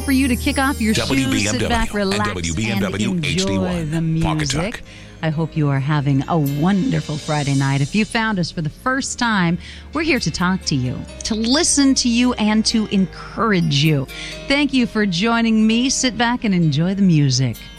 for you to kick off your shoes, sit back, relax, and WBMW and enjoy HD1 the music. I hope you are having a wonderful Friday night. If you found us for the first time, we're here to talk to you, to listen to you, and to encourage you. Thank you for joining me. Sit back and enjoy the music.